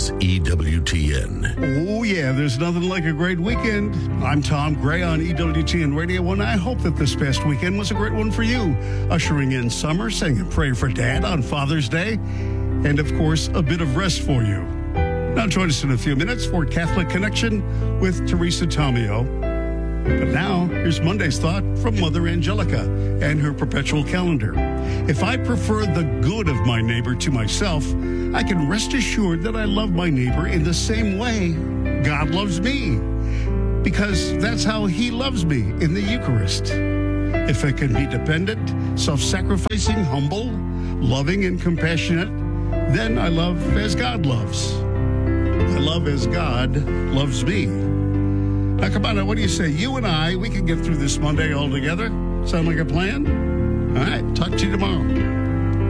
is EWTN. Oh, yeah, there's nothing like a great weekend. I'm Tom Gray on EWTN Radio, and I hope that this past weekend was a great one for you. Ushering in summer, saying a prayer for Dad on Father's Day, and, of course, a bit of rest for you. Now join us in a few minutes for Catholic Connection with Teresa Tomeo. But now, here's Monday's thought from Mother Angelica and her perpetual calendar. If I prefer the good of my neighbor to myself, I can rest assured that I love my neighbor in the same way God loves me, because that's how he loves me in the Eucharist. If I can be dependent, self-sacrificing, humble, loving, and compassionate, then I love as God loves. I love as God loves me. Now, come on, what do you say? You and I, we can get through this Monday all together. Sound like a plan? All right, talk to you tomorrow.